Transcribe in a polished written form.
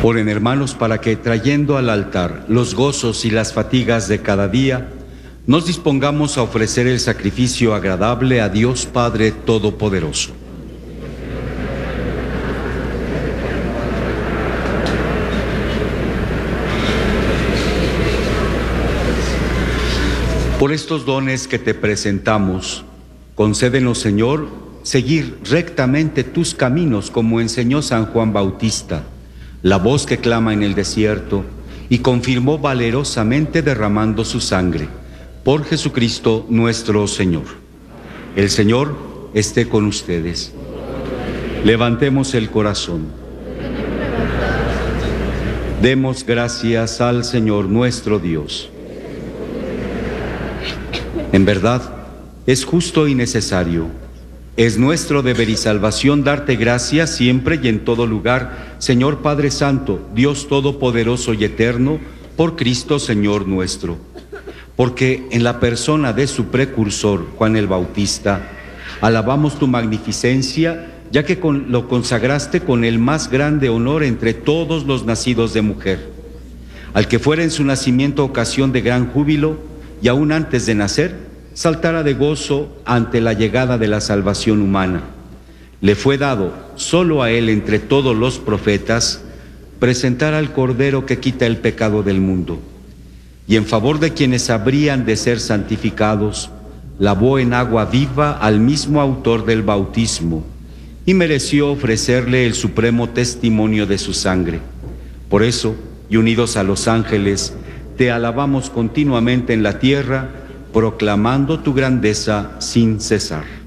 Oren, hermanos, para que, trayendo al altar los gozos y las fatigas de cada día, nos dispongamos a ofrecer el sacrificio agradable a Dios Padre Todopoderoso. Por estos dones que te presentamos, concédenos, Señor, seguir rectamente tus caminos, como enseñó San Juan Bautista, la voz que clama en el desierto, y confirmó valerosamente derramando su sangre. Por Jesucristo nuestro Señor. El Señor esté con ustedes. Levantemos el corazón. Demos gracias al Señor nuestro Dios. En verdad, es justo y necesario. Es nuestro deber y salvación darte gracias siempre y en todo lugar, Señor Padre Santo, Dios Todopoderoso y Eterno, por Cristo Señor nuestro. Porque en la persona de su precursor, Juan el Bautista, alabamos tu magnificencia, ya que lo consagraste con el más grande honor entre todos los nacidos de mujer. Al que fuera en su nacimiento ocasión de gran júbilo, y aún antes de nacer, saltara de gozo ante la llegada de la salvación humana. Le fue dado, solo a él entre todos los profetas, presentar al Cordero que quita el pecado del mundo. Y en favor de quienes habrían de ser santificados, lavó en agua viva al mismo autor del bautismo, y mereció ofrecerle el supremo testimonio de su sangre. Por eso, y unidos a los ángeles, te alabamos continuamente en la tierra, proclamando tu grandeza sin cesar.